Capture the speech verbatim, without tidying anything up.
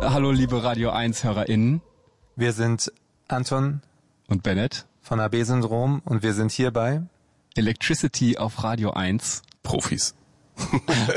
Hallo liebe Radio eins HörerInnen. Wir sind Anton und Bennett von A B-Syndrom und wir sind hier bei Electricity auf Radio eins. Profis.